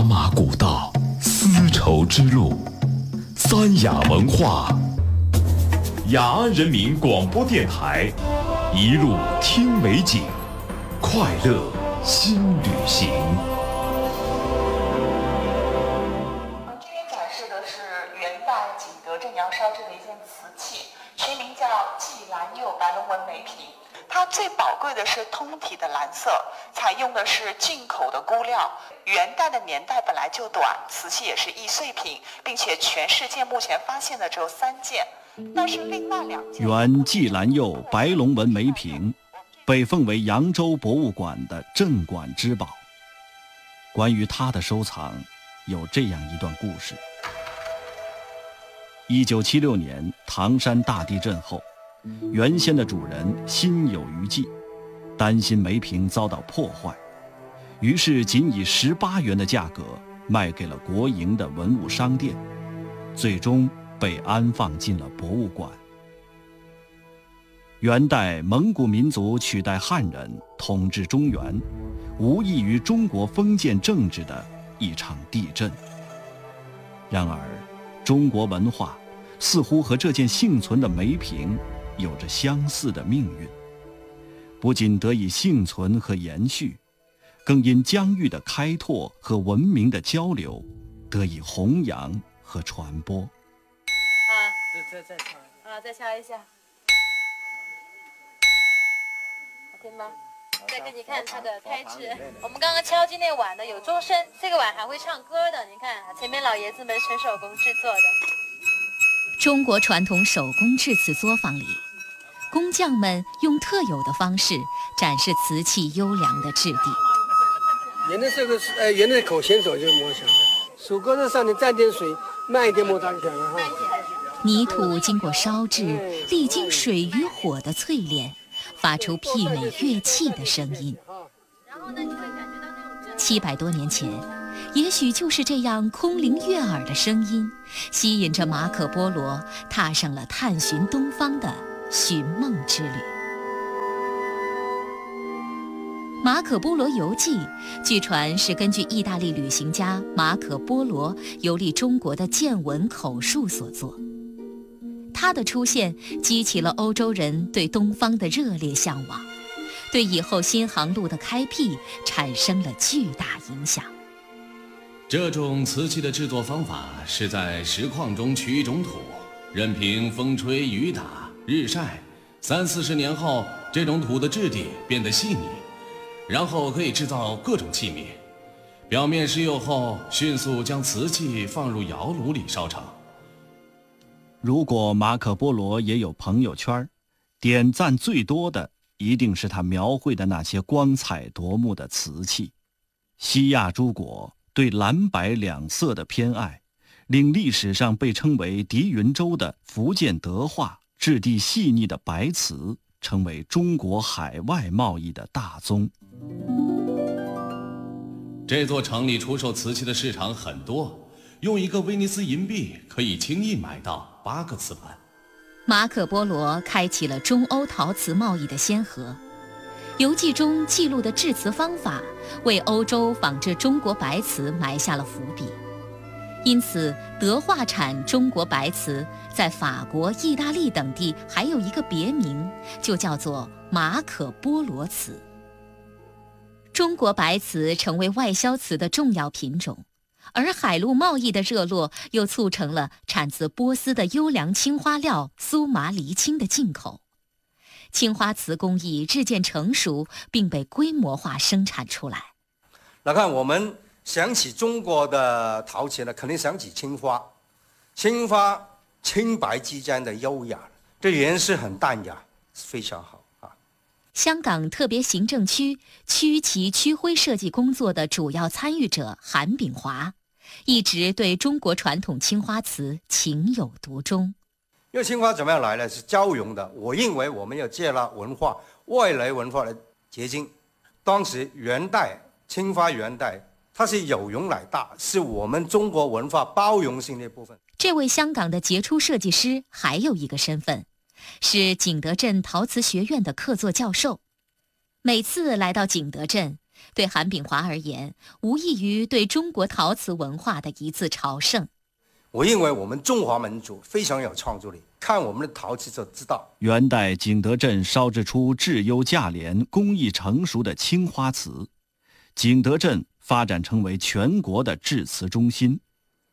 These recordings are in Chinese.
茶马古道，丝绸之路，三雅文化，雅安人民广播电台，一路听美景，快乐新旅行。 这边展示的是元代景德镇窑烧制的一件瓷器，学名叫季兰釉白龙纹梅瓶。它最宝贵的是通体的蓝色，采用的是进口的钴料。元代的年代本来就短，瓷器也是易碎品，并且全世界目前发现的只有3件，但是另外2件。 原季兰釉白龙纹梅瓶，被奉为扬州博物馆的镇馆之宝。关于它的收藏，有这样一段故事：1976年唐山大地震后，原先的主人心有余悸，担心梅瓶遭到破坏，于是仅以18元的价格卖给了国营的文物商店，最终被安放进了博物馆。元代蒙古民族取代汉人统治中原，无异于中国封建政治的一场地震。然而，中国文化似乎和这件幸存的梅瓶有着相似的命运，不仅得以幸存和延续，更因疆域的开拓和文明的交流得以弘扬和传播。 再敲再敲一下，好听吗？再给你看它的胎质。我们刚刚敲击那碗呢有钟声，这个碗还会唱歌的。你看前面老爷子们纯手工制作的。 中国传统手工制瓷作坊里，工匠们用特有的方式展示瓷器优良的质地。 原来这个是原来口先手就是磨响的，手搁在上面蘸点水，慢一点摩擦就响了哈。 泥土经过烧制，历经水与火的淬炼，发出媲美乐器的声音。700多年前，也许就是这样空灵悦耳的声音，吸引着马可·波罗踏上了探寻东方的寻梦之旅。《马可·波罗游记》据传是根据意大利旅行家马可·波罗游历中国的见闻口述所作。他的出现激起了欧洲人对东方的热烈向往，对以后新航路的开辟产生了巨大影响。 这种瓷器的制作方法是在石矿中取一种土，任凭风吹雨打日晒，30-40年后，这种土的质地变得细腻，然后可以制造各种器皿。表面施釉后，迅速将瓷器放入窑炉里烧成。 如果马可·波罗也有朋友圈，点赞最多的一定是他描绘的那些光彩夺目的瓷器。西亚诸国对蓝白两色的偏爱，令历史上被称为狄云州的福建德化质地细腻的白瓷成为中国海外贸易的大宗。 这座城里出售瓷器的市场很多，用1个威尼斯银币可以轻易买到8个瓷盘。 马可·波罗开启了中欧陶瓷贸易的先河。游记中记录的制瓷方法，为欧洲仿制中国白瓷埋下了伏笔。因此，德化产中国白瓷在法国、意大利等地还有一个别名，就叫做马可·波罗瓷。中国白瓷成为外销瓷的重要品种，而海陆贸易的热络又促成了产自波斯的优良青花料苏麻离青的进口。青花瓷工艺日渐成熟，并被规模化生产出来。 来看，我们想起中国的陶瓷呢，肯定想起青花。青花青白之间的优雅，这颜色很淡雅，非常好啊。 香港特别行政区区旗区徽设计工作的主要参与者韩炳华，一直对中国传统青花瓷情有独钟。 因为青花怎么样来呢？是交融的。我认为我们要接纳文化，外来文化的结晶。当时元代青花元代，它是有容乃大，是我们中国文化包容性的一部分。 这位香港的杰出设计师还有一个身份，是景德镇陶瓷学院的客座教授。每次来到景德镇， 对韩炳华而言，无异于对中国陶瓷文化的一次朝圣。 我认为我们中华民族非常有创造力，看我们的陶瓷就知道。 元代景德镇烧制出质优价廉、工艺成熟的青花瓷，景德镇发展成为全国的制瓷中心。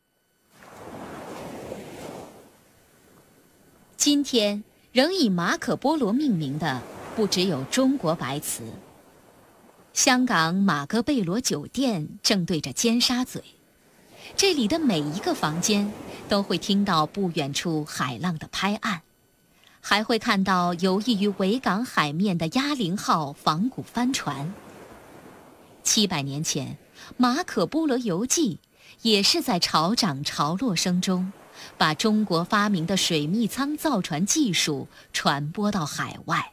今天仍以马可波罗命名的不只有中国白瓷。香港马戈贝罗酒店正对着尖沙咀，这里的每一个房间都会听到不远处海浪的拍岸，还会看到游弋于维港海面的鸭羚号仿古帆船。700年前，马可波罗游记也是在潮涨潮落声中，把中国发明的水密舱造船技术传播到海外。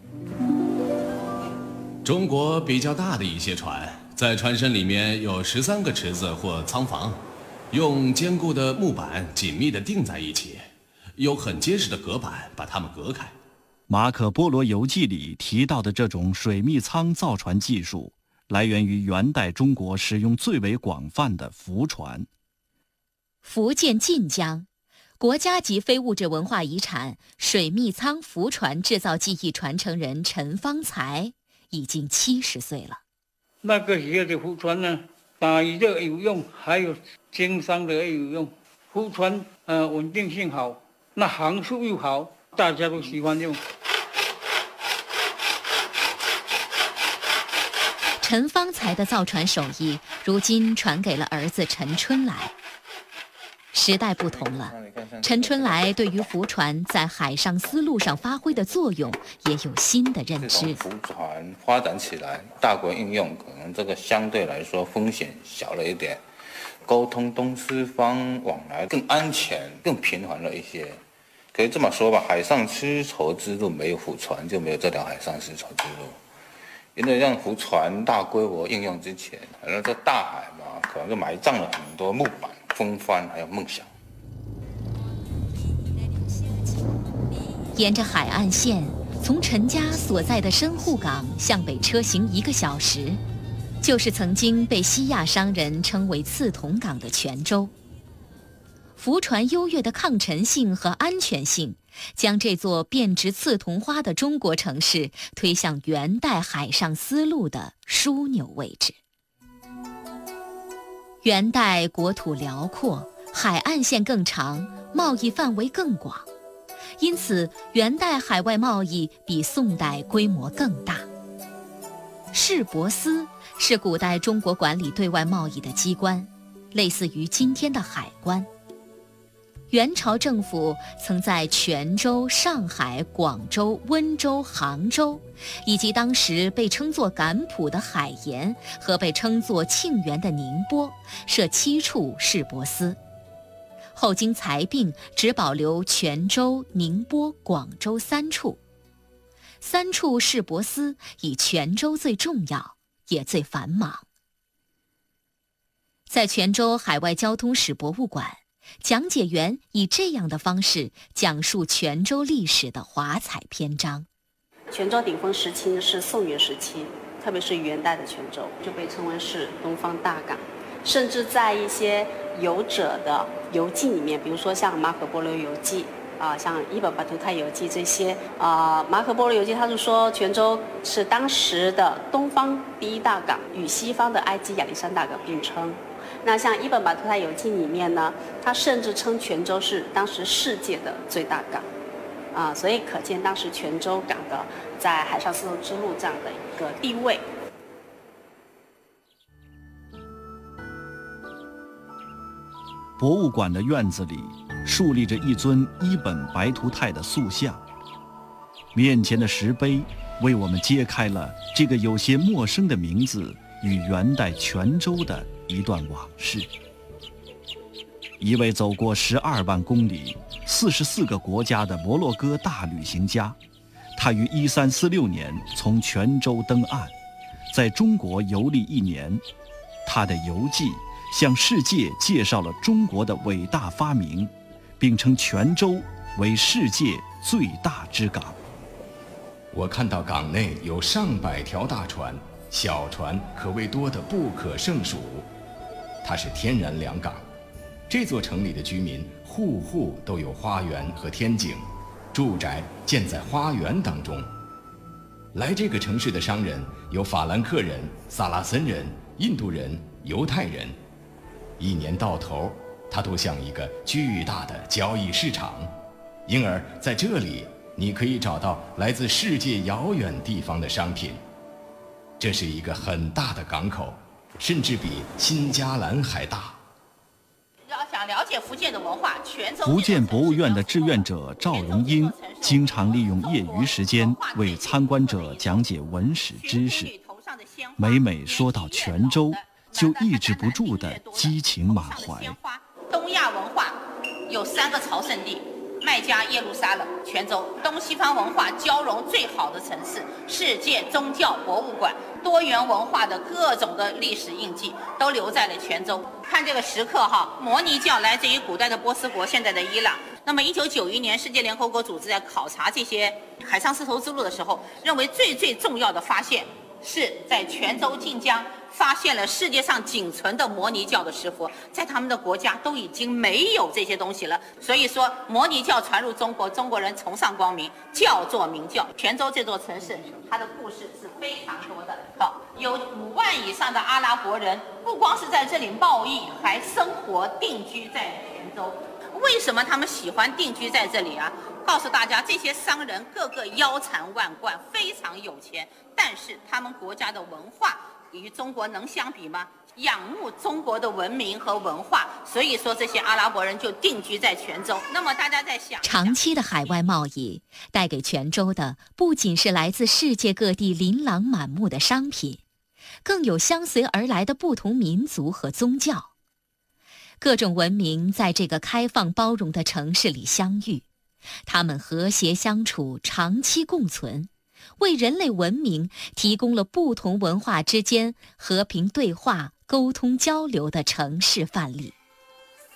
中国比较大的一些船，在船身里面有13个池子或舱房，用坚固的木板紧密地钉在一起，有很结实的隔板把它们隔开。 马可波罗游记里提到的这种水密舱造船技术，来源于元代中国使用最为广泛的浮船。 福建晋江国家级非物质文化遗产水密舱浮船制造技艺传承人陈方才已经70岁了。 那个时候的浮船呢，打鱼的有用，还有经商的也有用。浮船稳定性好，那航速又好，大家都喜欢用。 陈方才的造船手艺如今传给了儿子陈春来。时代不同了，陈春来对于浮船在海上丝路上发挥的作用也有新的认知。 浮船发展起来，大国应用可能这个相对来说风险小了一点，沟通东西方往来更安全、更频繁了一些。可以这么说吧，海上丝绸之路没有浮船，就没有这条海上丝绸之路。因为让浮船大规模应用之前，可能在大海嘛，可能就埋葬了很多木板、风帆还有梦想。 沿着海岸线，从陈家所在的深沪港向北车行1个小时，就是曾经被西亚商人称为刺桐港的泉州。浮船优越的抗沉性和安全性，将这座遍植刺桐花的中国城市推向元代海上丝路的枢纽位置。元代国土辽阔，海岸线更长，贸易范围更广，因此元代海外贸易比宋代规模更大。市舶司是古代中国管理对外贸易的机关，类似于今天的海关。元朝政府曾在泉州、上海、广州、温州、杭州，以及当时被称作赶浦的海盐和被称作庆元的宁波，设7处市舶司。后经裁并，只保留泉州、宁波、广州3处。3处市舶司以泉州最重要，也最繁忙。在泉州海外交通史博物馆，讲解员以这样的方式讲述泉州历史的华彩篇章。 泉州顶峰时期是宋元时期，特别是元代的泉州就被称为是东方大港，甚至在一些游者的游记里面，比如说像马可波罗游记像伊本巴图泰游记这些马可波罗游记他是说泉州是当时的东方第1大港，与西方的埃及亚历山大港并称。那像伊本巴图泰游记里面呢，他甚至称泉州是当时世界的最大港所以可见当时泉州港的在海上丝绸之路这样的一个地位。 博物馆的院子里竖立着一尊伊本白图泰的塑像，面前的石碑为我们揭开了这个有些陌生的名字与元代泉州的一段往事。一位走过12万公里、44个国家的摩洛哥大旅行家，他于1346年从泉州登岸，在中国游历1年。他的游记向世界介绍了中国的伟大发明，并称泉州为世界最大之港。 我看到港内有上百条大船， 小船可谓多得不可胜数。它是天然良港，这座城里的居民户户都有花园和天井，住宅建在花园当中。来这个城市的商人有法兰克人、萨拉森人、印度人、犹太人，一年到头，它都像一个巨大的交易市场，因而在这里你可以找到来自世界遥远地方的商品。这是一个很大的港口，甚至比新加兰还大。 要想了解福建的文化，泉州福建博物院的志愿者赵荣英经常利用业余时间为参观者讲解文史知识，每每说到泉州，就抑制不住的激情满怀。 东亚文化有3个朝圣地：麦加、耶路撒冷、泉州。东西方文化交融最好的城市，世界宗教博物馆，多元文化的各种的历史印记都留在了泉州。看这个石刻哈，摩尼教来自于古代的波斯国，现在的伊朗。那么1991年，世界联合国组织在考察这些海上丝绸之路的时候，认为最重要的发现是在泉州晋江发现了世界上仅存的摩尼教的石佛，在他们的国家都已经没有这些东西了。所以说，摩尼教传入中国，中国人崇尚光明，叫做明教。泉州这座城市，它的故事是非常多的。好，有5万以上的阿拉伯人，不光是在这里贸易，还生活定居在泉州。为什么他们喜欢定居在这里啊？告诉大家，这些商人个个腰缠万贯，非常有钱，但是他们国家的文化与中国能相比吗？仰慕中国的文明和文化，所以说这些阿拉伯人就定居在泉州。那么大家在想， 长期的海外贸易带给泉州的不仅是来自世界各地琳琅满目的商品，更有相随而来的不同民族和宗教。各种文明在这个开放包容的城市里相遇，他们和谐相处，长期共存，为人类文明提供了不同文化之间和平对话、沟通交流的城市范例。